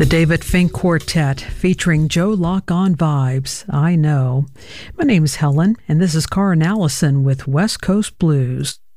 The David Fink Quartet featuring Joe Locke on Vibes, I Know. My name's Helen, and this is Karen Allison with West Coast Blues.